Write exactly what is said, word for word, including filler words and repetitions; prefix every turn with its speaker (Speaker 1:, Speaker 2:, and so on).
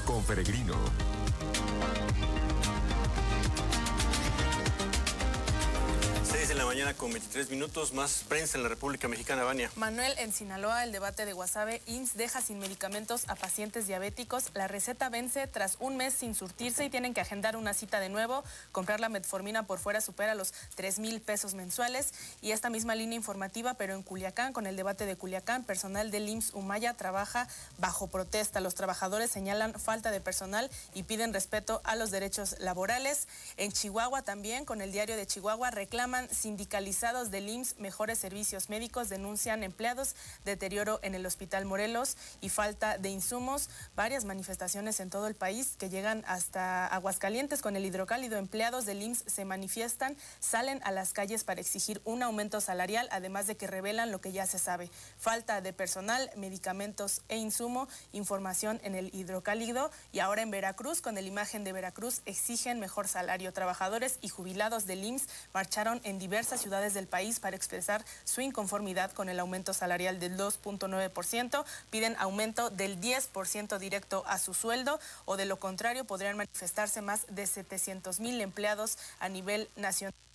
Speaker 1: con Peregrino.
Speaker 2: seis de la mañana con veintitrés minutos, más prensa en la República Mexicana, Vania.
Speaker 3: Manuel, en Sinaloa, el debate de Guasave, I M S S deja sin medicamentos a pacientes diabéticos. La receta vence tras un mes sin surtirse y tienen que agendar una cita de nuevo. Comprar la metformina por fuera supera los tres mil pesos mensuales. Y esta misma línea informativa, pero en Culiacán, con el debate de Culiacán, personal del I M S S Humaya trabaja bajo protesta. Los trabajadores señalan falta de personal y piden respeto a los derechos laborales. En Chihuahua también, con el Diario de Chihuahua, reclaman sindicalizados del I M S S mejores servicios médicos, denuncian empleados, deterioro en el Hospital Morelos y falta de insumos. Varias manifestaciones en todo el país que llegan hasta Aguascalientes con el hidrocálido. Empleados del I M S S se manifiestan, salen a las calles para exigir un aumento salarial, además de que revelan lo que ya se sabe: falta de personal, medicamentos e insumo. Información en el hidrocálido. Y ahora en Veracruz, con el Imagen de Veracruz, exigen mejor salario. Trabajadores y jubilados del I M S S marcharon en diversas ciudades del país para expresar su inconformidad con el aumento salarial del dos punto nueve por ciento. Piden aumento del diez por ciento directo a su sueldo, o de lo contrario podrían manifestarse más de setecientos mil empleados a nivel nacional.